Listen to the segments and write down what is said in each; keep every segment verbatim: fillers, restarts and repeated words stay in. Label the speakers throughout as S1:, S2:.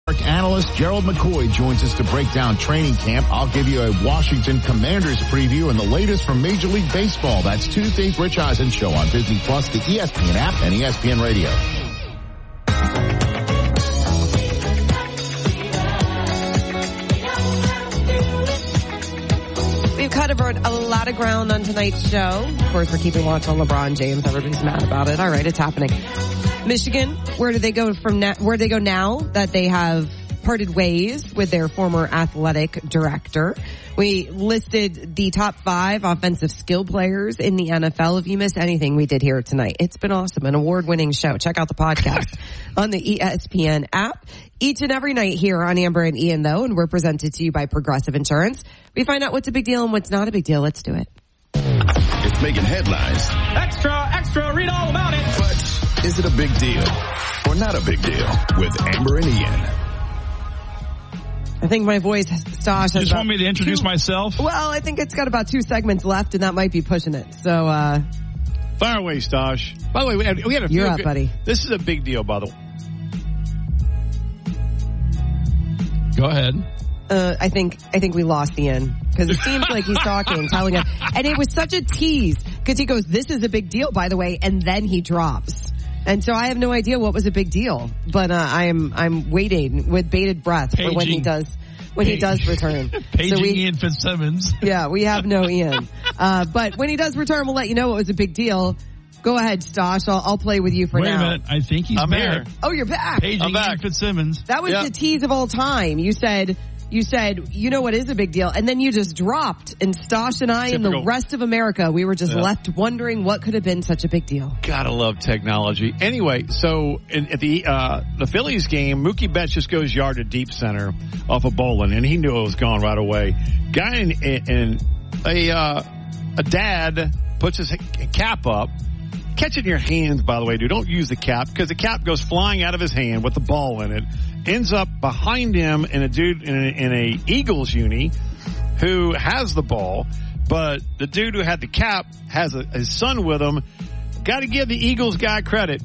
S1: Analyst Gerald McCoy joins us to break down training camp. I'll give you a Washington Commanders preview and the latest from Major League Baseball. That's Tuesday's Rich Eisen Show on Disney Plus, the E S P N app, and E S P N Radio.
S2: We've covered a lot of ground on tonight's show. Of course, we're keeping watch on LeBron James. Everybody's mad about it. All right, it's happening. Michigan, where do they go from now? Where do they go now that they have parted ways with their former athletic director? We listed the top five offensive skill players in the N F L. If you missed anything we did here tonight, it's been awesome. An award-winning show. Check out the podcast on the E S P N app. Each and every night here on Amber and Ian, though, and we're presented to you by Progressive Insurance. We find out what's a big deal and what's not a big deal. Let's do it.
S3: It's making headlines.
S4: Extra, extra, read all about it.
S3: But is it a big deal or not a big deal with Amber and Ian?
S2: I think my voice, Stosh,
S5: You just want me to introduce two, myself?
S2: Well, I think it's got about two segments left, and that might be pushing it. So, uh...
S6: fire away, Stosh. By the way, we had, we had a
S2: You're up,
S6: good,
S2: buddy.
S6: This is a big deal, by the way.
S5: Go ahead.
S2: Uh, I think I think we lost Ian because it seems like he's talking, telling us, and it was such a tease because he goes, "This is a big deal, by the way," and then he drops, and so I have no idea what was a big deal, but uh, I'm I'm waiting with bated breath
S5: Paging.
S2: for when he does when
S5: Page.
S2: he does return.
S5: Paging
S2: so we,
S5: Ian Fitzsimmons.
S2: Yeah, we have no Ian, uh, but when he does return, we'll let you know what was a big deal. Go ahead, Stosh. I'll, I'll play with you for
S5: Wait
S2: now.
S5: Wait a minute. I think he's
S6: I'm
S5: back.
S6: here.
S2: Oh, you're back.
S5: Paging
S6: I'm back.
S5: Ian Fitzsimmons.
S2: That was
S6: Yep.
S2: the tease of all time. You said, you said, you know what is a big deal, and then you just dropped, and Stosh and I
S6: Typical.
S2: and the rest of America, we were just
S6: Yeah.
S2: left wondering what could have been such a big deal.
S6: Gotta love technology. Anyway, so in, at the uh the Phillies game, Mookie Betts just goes yard to deep center off of Bolin, and he knew it was gone right away. Guy in, in a uh, a dad puts his cap up. Catch it in your hands, by the way, dude. Don't use the cap because the cap goes flying out of his hand with the ball in it. Ends up behind him in a dude in a, in a Eagles uni who has the ball, but the dude who had the cap has a, his son with him. Got to give the Eagles guy credit.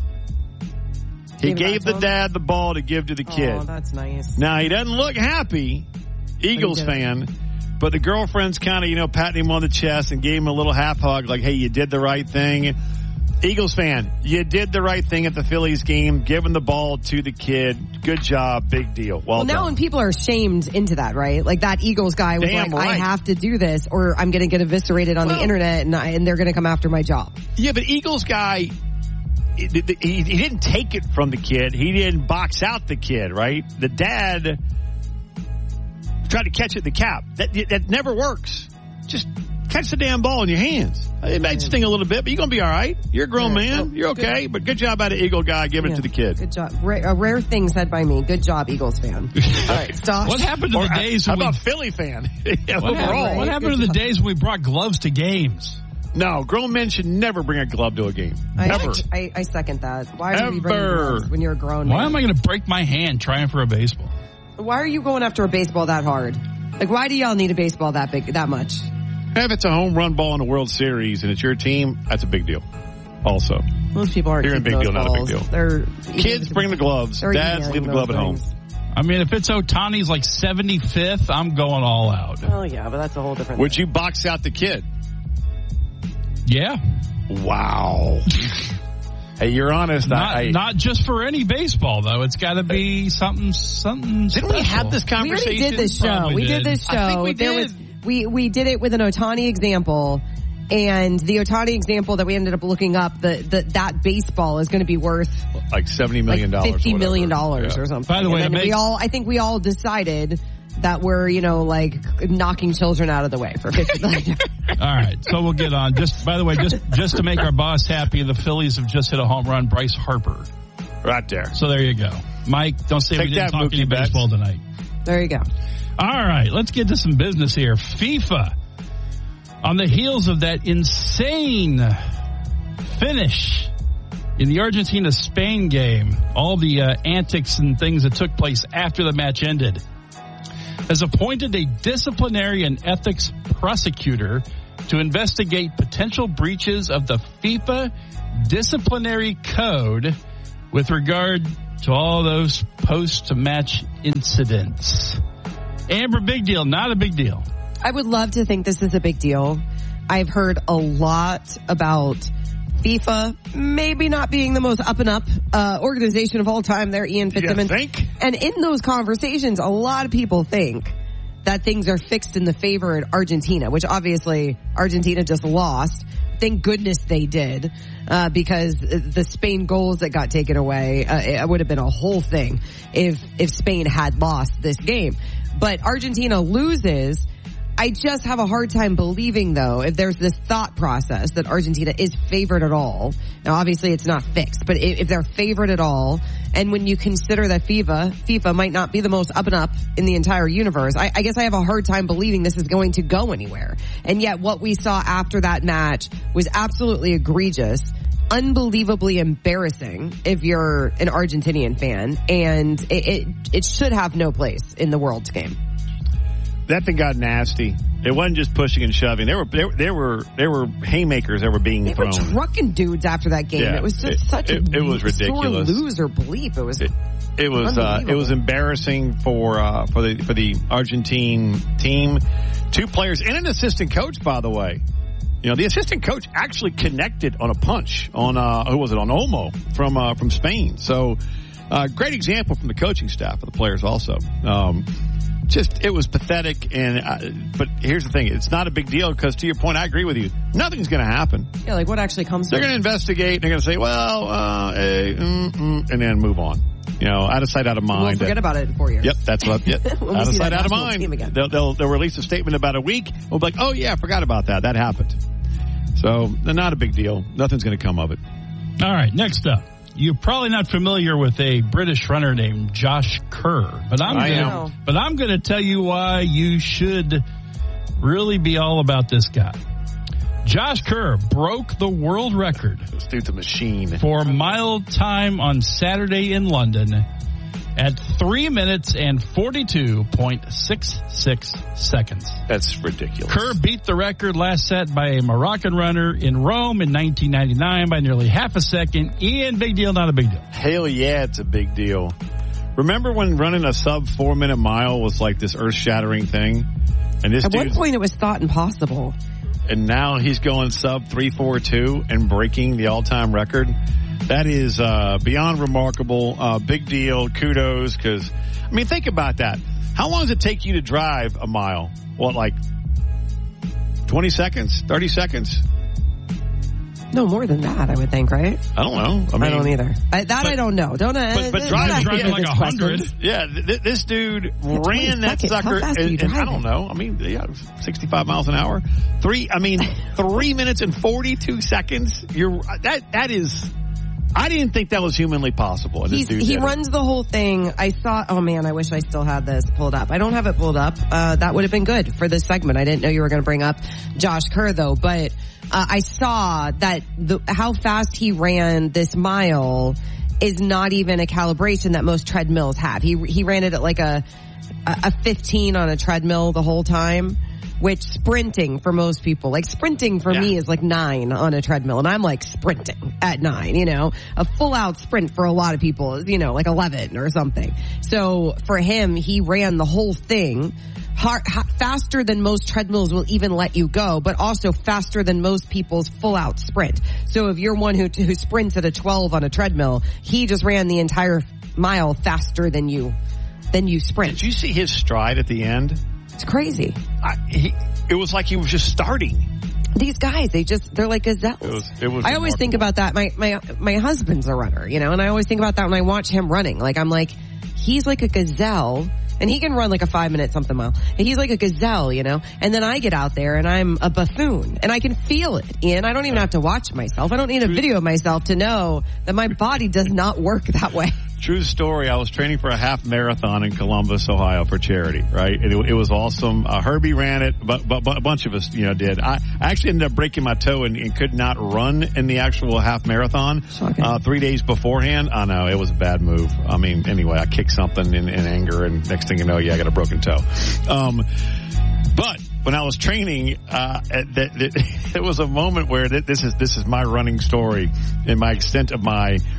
S6: He
S2: Give it
S6: gave
S2: back
S6: the
S2: to him?
S6: dad the ball to give to the kid.
S2: Oh, that's nice.
S6: Now, he doesn't look happy, Eagles
S2: did.
S6: fan, but the girlfriend's kind of, you know, patting him on the chest and gave him a little half hug like, hey, you did the right thing. Eagles fan, you did the right thing at the Phillies game, giving the ball to the kid. Good job. Big deal. Well,
S2: Well, now
S6: done.
S2: when people are shamed into that, right? Like that Eagles guy was
S6: Damn
S2: like, I
S6: right.
S2: have to do this or I'm going to get eviscerated on
S6: Well-
S2: the internet and, I, and they're going to come after my job.
S6: Yeah, but Eagles guy, he, he, he didn't take it from the kid. He didn't box out the kid, right? The dad tried to catch it in the cap. That, that never works. Just catch the damn ball in your hands. It might sting a little bit, but you're going to be all right. You're a grown
S2: Yeah,
S6: man.
S2: well,
S6: You're okay.
S2: good.
S6: But good job out of Eagle guy giving
S2: Yeah.
S6: it to the kid.
S2: Good job. Rare, a rare thing said by me. Good job, Eagles fan. All right, stop.
S5: What happened to
S6: Or,
S5: the days
S6: how
S5: when we,
S6: about Philly fan? Yeah,
S5: what,
S6: overall.
S5: happened, what happened to the days when we brought gloves to games?
S6: No, grown men should never bring a glove to a game.
S2: I,
S6: Never.
S2: I, I second that. Why are you bringing
S6: Ever.
S2: gloves when you're a grown
S5: Why
S2: man?
S5: am I going to break my hand trying for a baseball?
S2: Why are you going after a baseball that hard? Like, why do y'all need a baseball that big, that much?
S6: If it's a home run ball in the World Series and it's your team, that's a big deal. Also,
S2: Most people aren't
S6: You're a
S2: keeping
S6: big
S2: those
S6: deal, not a big
S2: balls.
S6: deal.
S2: They're
S6: kids bring the gloves.
S2: they're
S6: Dads
S2: emailing
S6: leave the glove at
S2: those
S6: home.
S2: things.
S5: I mean, if it's Ohtani's like seventy-fifth, I'm going all out.
S2: Oh yeah, but that's a whole different.
S6: Would you box out the kid?
S5: Yeah.
S6: Wow. Hey, you're honest.
S5: Not,
S6: I, I,
S5: not just for any baseball, though. It's got to be something, something
S6: didn't we
S5: special.
S6: have this
S2: We
S6: conversation?
S2: already did this show.
S5: Probably
S2: We did
S5: did.
S2: this show.
S6: I think we
S2: there
S6: did.
S2: was we we did it with an Ohtani example. And the Ohtani example that we ended up looking up, the, the that baseball is going to be worth
S6: Like seventy million
S2: like
S6: dollars.
S2: fifty million
S6: dollars
S2: dollars or something.
S5: By the way,
S2: and
S5: to
S2: then we
S5: make-
S2: all, I think we all decided that we're, you know, like knocking children out of the way for fifty million.
S5: All right, so we'll get on. Just by the way, just just to make our boss happy, the Phillies have just hit a home run. Bryce Harper.
S6: Right there.
S5: So there you go, Mike. Don't say
S6: Take
S5: we didn't
S6: that,
S5: talk
S6: Mookie
S5: any
S6: Betts.
S5: baseball tonight.
S2: There you go.
S5: All right, let's get to some business here. FIFA, on the heels of that insane finish in the Argentina-Spain game, all the uh, antics and things that took place after the match ended, has appointed a disciplinary and ethics prosecutor to investigate potential breaches of the FIFA disciplinary code with regard to all those post-match incidents. Amber, big deal, not a big deal?
S2: I would love to think this is a big deal. I've heard a lot about FIFA maybe not being the most up and up uh, organization of all time. There, Ian Fitzsimmons.
S6: You think?
S2: And in those conversations, a lot of people think that things are fixed in the favor of Argentina, which obviously Argentina just lost. Thank goodness they did, uh, because the Spain goals that got taken away, uh, it would have been a whole thing if if Spain had lost this game. But Argentina loses. I just have a hard time believing, though, if there's this thought process that Argentina is favored at all. Now, obviously, it's not fixed, but if they're favored at all, and when you consider that FIFA, FIFA might not be the most up and up in the entire universe, I, I guess I have a hard time believing this is going to go anywhere. And yet, what we saw after that match was absolutely egregious, unbelievably embarrassing if you're an Argentinian fan, and it, it, it should have no place in the World's game.
S6: That thing got nasty. It wasn't just pushing and shoving. There were there, there were there were haymakers that were being
S2: they
S6: thrown.
S2: They were trucking dudes after that game.
S6: Yeah,
S2: it was just
S6: it,
S2: such
S6: it,
S2: a
S6: it was ridiculous.
S2: Sore loser bleep. It was
S6: it, it was uh, it was embarrassing for uh, for the for the Argentine team. Two players and an assistant coach, by the way. You know, the assistant coach actually connected on a punch on uh, who was it on Olmo from uh, from Spain. So, uh, great example from the coaching staff of the players also. Um, Just, it was pathetic, and uh, but here's the thing. It's not a big deal because, to your point, I agree with you. Nothing's going to happen.
S2: Yeah, like what actually comes
S6: They're going to investigate, and they're going to say, well, uh, eh, mm, mm, and then move on. You know, out of sight, out of mind.
S2: We'll forget about it in four years.
S6: Yep, that's what, yep.
S2: We'll
S6: out of
S2: see
S6: sight,
S2: that
S6: out of
S2: national
S6: mind.
S2: They'll,
S6: they'll, they'll release a statement about a week. We'll be like, oh, yeah, I forgot about that. That happened. So, not a big deal. Nothing's going to come of it.
S5: All right, next up. You're probably not familiar with a British runner named Josh Kerr, but I'm
S6: I
S5: gonna,
S6: am.
S5: but I'm going to tell you why you should really be all about this guy. Josh Kerr broke the world record
S6: This dude's a machine.
S5: for mile time on Saturday in London at three minutes and forty-two point six six seconds.
S6: That's ridiculous.
S5: Kerr beat the record last set by a Moroccan runner in Rome in nineteen ninety-nine by nearly half a second. Ian, big deal, not a big deal?
S6: Hell yeah, it's a big deal. Remember when running a sub four minute mile was like this earth shattering thing? And this
S2: At one
S6: dude's-
S2: point, it was thought impossible.
S6: and now he's going sub three forty-two and breaking the all time record. That is uh, beyond remarkable. Uh, big deal. Kudos. Because, I mean, think about that. How long does it take you to drive a mile? What, like twenty seconds? thirty seconds?
S2: No, more than that, I would think, right?
S6: I don't know. I, mean,
S2: I don't either. I, that
S6: but-
S2: I don't know. Don't. Uh,
S6: But, but
S2: don't
S6: driving,
S2: ask me
S5: driving like
S2: this
S5: a hundred.
S2: question.
S6: yeah, th- this dude ran
S2: twenty
S6: that
S2: seconds. How
S6: sucker,
S2: fast are you
S6: and, and I
S2: driving?
S6: don't know. I mean, yeah, sixty-five miles an hour. Three, I mean, three minutes and forty-two seconds. You're that. That is. I didn't think that was humanly possible. And this
S2: He's,
S6: dude
S2: he
S6: did it.
S2: runs the whole thing. I saw, oh man, I wish I still had this pulled up. I don't have it pulled up. Uh, that would have been good for this segment. I didn't know you were going to bring up Josh Kerr though, but, uh, I saw that the, how fast he ran this mile is not even a calibration that most treadmills have. He, he ran it at like a, a fifteen on a treadmill the whole time. Which sprinting for most people, like sprinting for
S6: Yeah.
S2: me is like nine on a treadmill, and I'm like sprinting at nine, you know. A full out sprint for a lot of people is, you know, like eleven or something. So for him, he ran the whole thing hard, ha- faster than most treadmills will even let you go, but also faster than most people's full out sprint. So if you're one who, who sprints at a twelve on a treadmill, he just ran the entire mile faster than you, than you sprint.
S6: Did you see his stride at the end?
S2: It's crazy.
S6: I, he, it was like he was just starting.
S2: These guys, they just, they're like gazelles.
S6: It was, it was
S2: I always think
S6: remarkable.
S2: about that. My, my, my husband's a runner, you know, and I always think about that when I watch him running. Like, I'm like, he's like a gazelle, and he can run like a five minute something mile. And he's like a gazelle, you know, and then I get out there and I'm a buffoon, and I can feel it, Ian. I don't even have to watch myself. I don't need a video of myself to know that my body does not work that way.
S6: True story. I was training for a half marathon in Columbus, Ohio for charity, right? And it, it was awesome. Uh, Herbie ran it, but, but, but a bunch of us, you know, did. I, I actually ended up breaking my toe and, and could not run in the actual half marathon, uh, three days beforehand. I know it was a bad move. I mean, anyway, I kicked something in, in anger, and next thing you know, yeah, I got a broken toe. Um, but when I was training, uh, there was a moment where th- this is this is my running story and my extent of my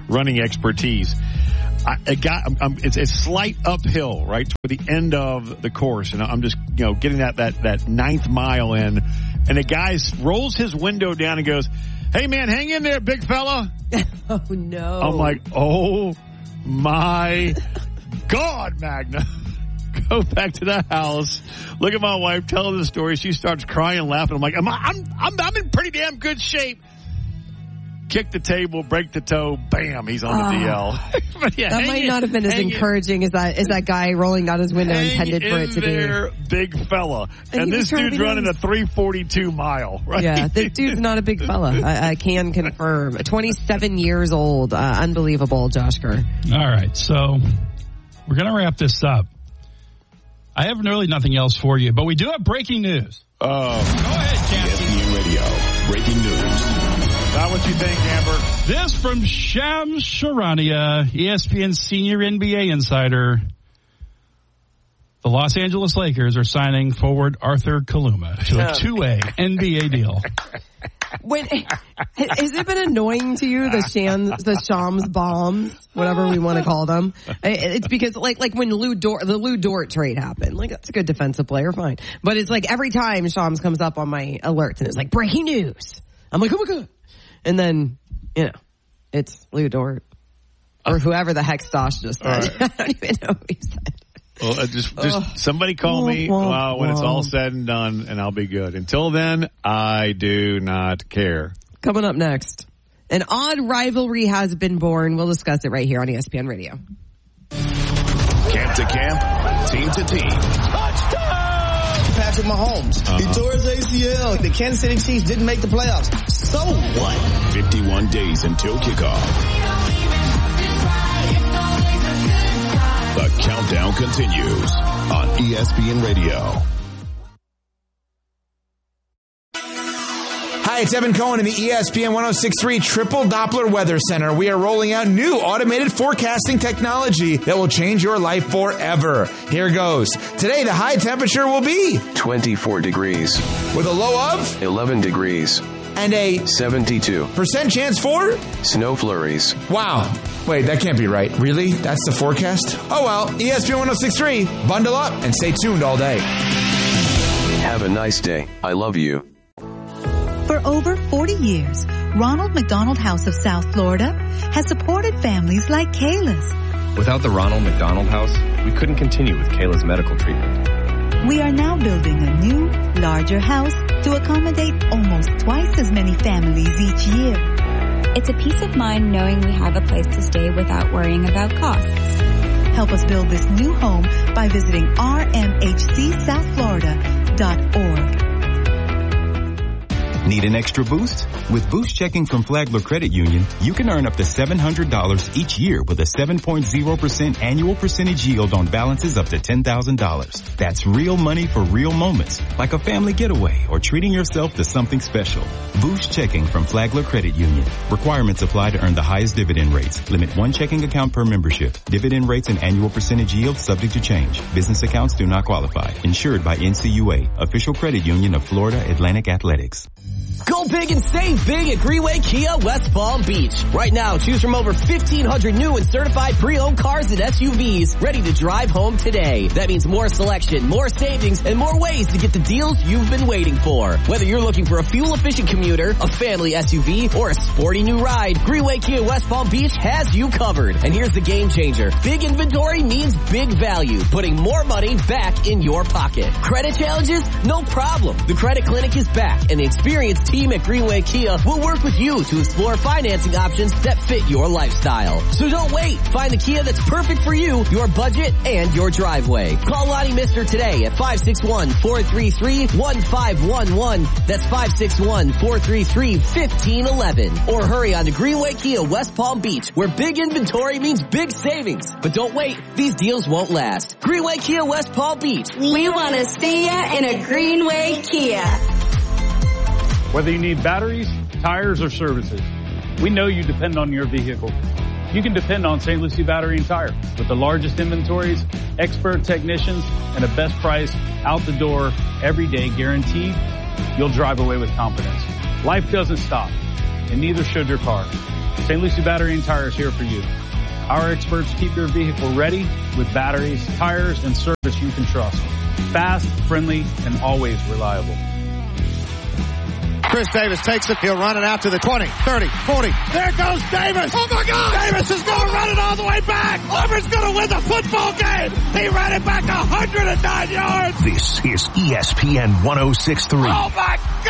S6: running expertise. I, it got, I'm, it's a slight uphill, right, to the end of the course, and I'm just, you know, getting that that that ninth mile in, and the guy rolls his window down and goes, "Hey man, hang in there, big fella."
S2: Oh no!
S6: I'm like, oh my God, Magna. Go back to the house. Look at my wife, tell her the story. She starts crying and laughing. I'm like, I'm I'm I'm, I'm in pretty damn good shape. Kick the table, break the toe, bam, he's on the
S2: oh,
S6: D L. But yeah,
S2: that might
S6: in,
S2: not have been as encouraging
S6: in,
S2: as that as that guy rolling down his window intended for it to
S6: there,
S2: be.
S6: Big fella.
S2: And,
S6: and this dude's running nice. a three forty-two mile, right?
S2: Yeah, this dude's not a big fella. I, I can confirm. twenty-seven years old. Uh, unbelievable, Josh Kerr.
S5: All right, so we're going to wrap this up. I have really nothing else for you, but we do have breaking news.
S6: Oh.
S5: Go ahead, Captain.
S3: E S P N Radio. Breaking news.
S6: Not what you think, Amber.
S5: This from Shams Charania, E S P N senior N B A insider. The Los Angeles Lakers are signing forward Arthur Kaluma to a two-way N B A deal.
S2: When, has it been annoying to you, the Shams, the Shams bombs, whatever we want to call them? It's because, like, like when Lou Dort, the Lou Dort trade happened, like, that's a good defensive player, fine. But it's like every time Shams comes up on my alerts and it's like, breaking news. I'm like, oh my God. And then, you know, it's Lou Dort. Or whoever the heck Stosh just said. Right. I don't even know who he said.
S6: Well, uh, just, just oh. somebody call me uh, when it's all said and done, and I'll be good. Until then, I do not care.
S2: Coming up next, an odd rivalry has been born. We'll discuss it right here on E S P N Radio.
S3: Camp to camp, team to team.
S7: Touchdown! Patrick Mahomes. Uh-huh. He tore his A C L. The Kansas City Chiefs didn't make the playoffs. So what?
S3: fifty-one days until kickoff. The countdown continues on E S P N Radio.
S8: Hi, it's Evan Cohen in the E S P N one oh six point three Triple Doppler Weather Center. We are rolling out new automated forecasting technology that will change your life forever. Here goes. Today, the high temperature will be
S9: twenty-four degrees.
S8: With a low of
S9: eleven degrees.
S8: And a
S9: seventy-two
S8: percent chance for
S9: snow flurries.
S8: Wow. Wait, that can't be right. Really? That's the forecast? Oh well, E S P N one oh six point three. Bundle up and stay tuned all day.
S9: Have a nice day. I love you.
S10: For over forty years, Ronald McDonald House of South Florida has supported families like Kayla's.
S11: Without the Ronald McDonald House, we couldn't continue with Kayla's medical treatment.
S10: We are now building a new, larger house to accommodate almost twice as many families each year.
S12: It's a peace of mind knowing we have a place to stay without worrying about costs.
S10: Help us build this new home by visiting r m h c south florida dot org.
S13: Need an extra boost? With Boost Checking from Flagler Credit Union, you can earn up to seven hundred dollars each year with a seven point zero percent annual percentage yield on balances up to ten thousand dollars. That's real money for real moments, like a family getaway or treating yourself to something special. Boost Checking from Flagler Credit Union. Requirements apply to earn the highest dividend rates. Limit one checking account per membership. Dividend rates and annual percentage yield subject to change. Business accounts do not qualify. Insured by N C U A, official credit union of Florida Atlantic Athletics.
S14: Go big and save big at Greenway Kia West Palm Beach. Right now, choose from over fifteen hundred new and certified pre-owned cars and S U Vs ready to drive home today. That means more selection, more savings, and more ways to get the deals you've been waiting for. Whether you're looking for a fuel-efficient commuter, a family S U V, or a sporty new ride, Greenway Kia West Palm Beach has you covered. And here's the game changer. Big inventory means big value, putting more money back in your pocket. Credit challenges? No problem. The Credit Clinic is back, and the experienced team at Greenway Kia will work with you to explore financing options that fit your lifestyle. So don't wait. Find the Kia that's perfect for you, your budget, and your driveway. Call Lonnie Mister today at five six one, four three three, one five one one. That's five six one, four three three, one five one one. Or hurry on to Greenway Kia West Palm Beach, where big inventory means big savings. But don't wait. These deals won't last. Greenway Kia West Palm Beach.
S15: We want to see ya in a Greenway Kia.
S16: Whether you need batteries, tires, or services, we know you depend on your vehicle. You can depend on Saint Lucie Battery and Tire with the largest inventories, expert technicians, and a best price out the door every day guaranteed. You'll drive away with confidence. Life doesn't stop, and neither should your car. Saint Lucie Battery and Tire is here for you. Our experts keep your vehicle ready with batteries, tires, and service you can trust. Fast, friendly, and always reliable.
S17: Chris Davis takes it. He'll run it out to the twenty, thirty, forty. There goes Davis. Oh, my God. Davis is going to run it all the way back. Auburn's going to win the football game. He ran it back one hundred nine yards.
S3: This is E S P N one oh six point three.
S17: Oh, my God.